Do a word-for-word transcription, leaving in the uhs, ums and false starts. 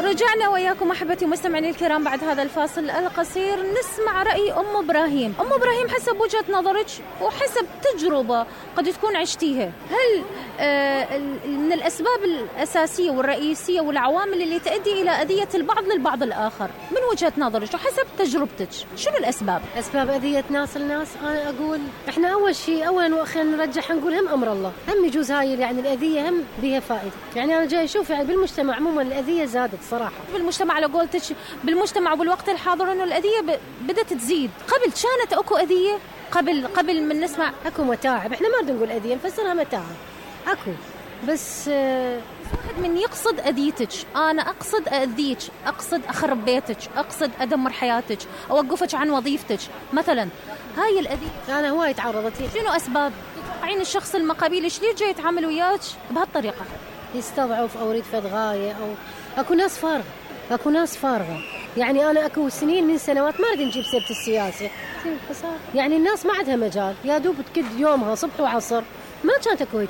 ورجعنا وياكم أحبتي مستمعيني الكرام بعد هذا الفاصل القصير نسمع رأي أم إبراهيم. أم إبراهيم حسب وجهة نظرك وحسب تجربة قد تكون عشتيها، هل آه من الأسباب الأساسية والرئيسية والعوامل اللي تؤدي إلى أذية البعض للبعض الآخر من وجهة نظرك وحسب تجربتك شنو الأسباب؟ أسباب أذية ناس الناس أنا أقول إحنا أول شيء أولا وأخيرا نرجح نقول هم أمر الله، هم يجوز هاي يعني الأذية هم بها فائدة. يعني أنا جاي أشوف يعني بالمجتمع عموما الأذية زادت صراحة بالمجتمع على قولتك بالمجتمع وبالوقت الحاضر إنه الأذية بدأت تزيد. قبل كانت أكو أذية قبل قبل من نسمع أكو متاعب، إحنا ما بدنا نقول أذية نفسرها متاعب أكو بس آه واحد من يقصد أذيتك، أنا أقصد أذيك، أقصد أخرب بيتك، أقصد أدمر حياتك، أوقفك عن وظيفتك مثلا. هاي الأذية أنا هواي تعرضت. شنو أسباب تتوقعين الشخص المقابل ليش جاي يتعامل وياك بهالطريقة؟ يستضعف أو يريد فد غاية أو أكو ناس فارغة أكو ناس فارغة. يعني أنا أكو سنين من سنوات ما أريد نجيب سيرة السياسة، يعني الناس ما عندها مجال، يا دوب تكد يومها صبح وعصر، ما كانت أكو